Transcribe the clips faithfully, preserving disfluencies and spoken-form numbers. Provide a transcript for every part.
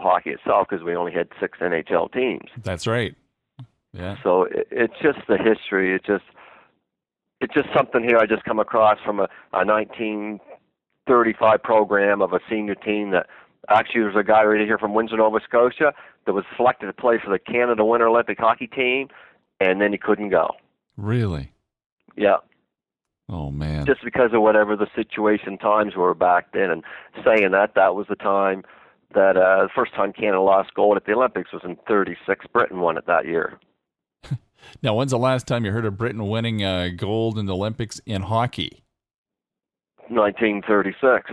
hockey itself because we only had six N H L teams. That's right. Yeah. So it, it's just the history. It just it's just something here I just come across from a, a nineteen thirty-five program of a senior team that actually there's a guy right here from Windsor, Nova Scotia that was selected to play for the Canada Winter Olympic hockey team, and then he couldn't go. Really? Yeah. Oh, man. Just because of whatever the situation times were back then. And saying that, that was the time that uh, the first time Canada lost gold at the Olympics was in thirty-six. Britain won it that year. Now, when's the last time you heard of Britain winning uh, gold in the Olympics in hockey? nineteen thirty-six.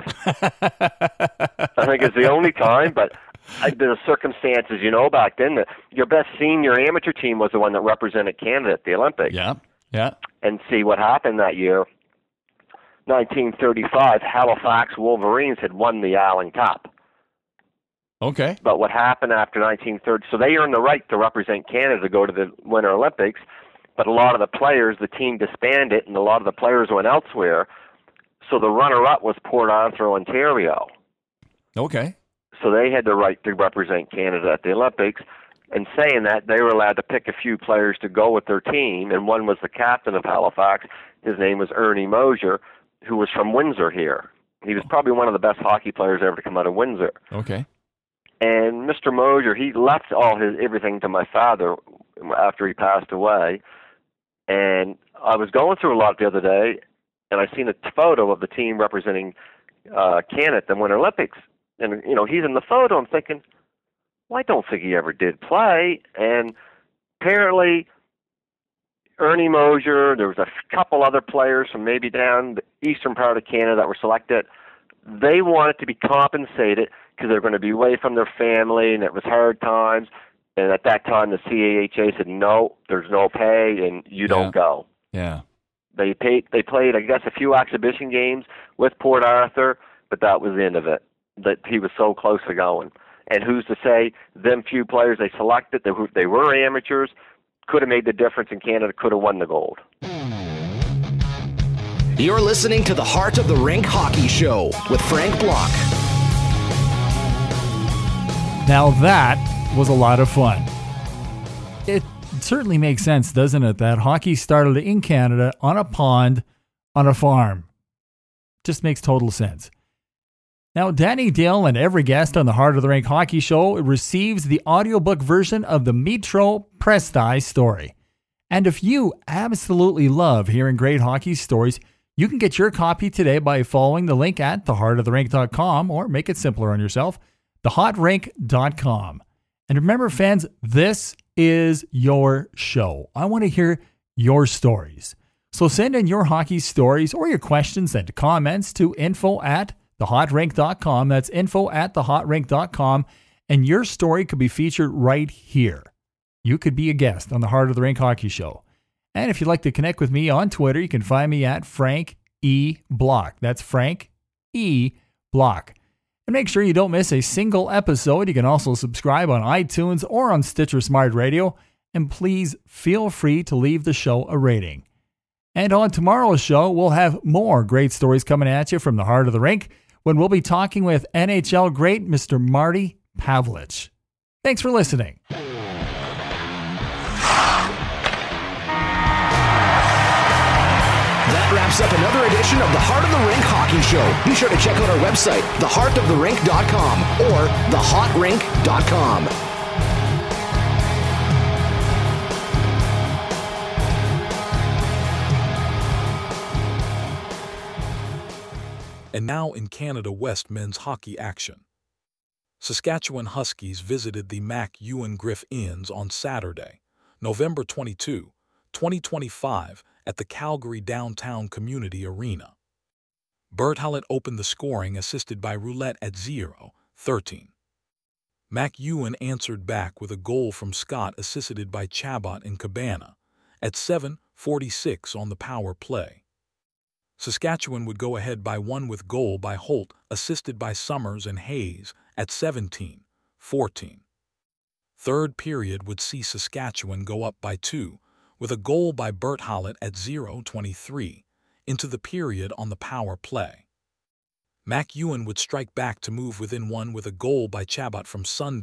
I think it's the only time, but I, the circumstances, you know, back then, the, your best senior amateur team was the one that represented Canada at the Olympics. Yeah, yeah. And see what happened that year. nineteen thirty-five, Halifax Wolverines had won the Allen Cup. Okay. But what happened after nineteen thirty, so they earned the right to represent Canada to go to the Winter Olympics, but a lot of the players, the team disbanded, and a lot of the players went elsewhere. So the runner-up was Port Arthur, Ontario. Okay. So they had the right to represent Canada at the Olympics. And saying that, they were allowed to pick a few players to go with their team, and one was the captain of Halifax. His name was Ernie Mosier, who was from Windsor here. He was probably one of the best hockey players ever to come out of Windsor. Okay. And Mister Mosier, he left all his everything to my father after he passed away. And I was going through a lot the other day, and I seen a photo of the team representing uh, Canada at the Winter Olympics. And, you know, he's in the photo. I'm thinking, well, I don't think he ever did play. And apparently, Ernie Mosier, there was a couple other players from maybe down the eastern part of Canada that were selected. They wanted to be compensated because they were going to be away from their family, and it was hard times. And at that time, the C A H A said, no, there's no pay, and you Yeah. don't go. Yeah. They paid. They played, I guess, a few exhibition games with Port Arthur, but that was the end of it. That he was so close to going. And who's to say them few players they selected, they were, they were amateurs, could have made the difference, and Canada could have won the gold. You're listening to the Heart of the Rink Hockey Show with Frank Block. Now that was a lot of fun. It certainly makes sense, doesn't it, that hockey started in Canada on a pond on a farm. Just makes total sense. Now, Danny Dale and every guest on the Heart of the Rink Hockey Show receives the audiobook version of the Metro Presti story. And if you absolutely love hearing great hockey stories, you can get your copy today by following the link at the heart of the rink dot com, or make it simpler on yourself, the hot rink dot com. And remember, fans, this is your show. I want to hear your stories. So send in your hockey stories or your questions and comments to info at the hot rink dot com. That's info at the hot rink dot com. And your story could be featured right here. You could be a guest on the Heart of the Rink Hockey Show. And if you'd like to connect with me on Twitter, you can find me at Frank E. Block. That's Frank E. Block. And make sure you don't miss a single episode. You can also subscribe on iTunes or on Stitcher Smart Radio. And please feel free to leave the show a rating. And on tomorrow's show, we'll have more great stories coming at you from the Heart of the Rink, when we'll be talking with N H L great Mister Marty Pavelich. Thanks for listening. That wraps up another edition of the Heart of the Rink Hockey Show. Be sure to check out our website, the heart of the rink dot com or the hot rink dot com. And now in Canada West men's hockey action. Saskatchewan Huskies visited the Mac Ewan Griff Inns on Saturday, November twenty-second, twenty twenty-five, at the Calgary Downtown Community Arena. Bert Hallett opened the scoring, assisted by Roulette at zero thirteen. Mac Ewan answered back with a goal from Scott, assisted by Chabot and Cabana, at seven forty-six on the power play. Saskatchewan would go ahead by one with goal by Holt, assisted by Summers and Hayes, at seventeen fourteen. Third period would see Saskatchewan go up by two, with a goal by Bert Hallett at zero twenty-three, into the period on the power play. Mac Ewan would strike back to move within one with a goal by Chabot from Sundar.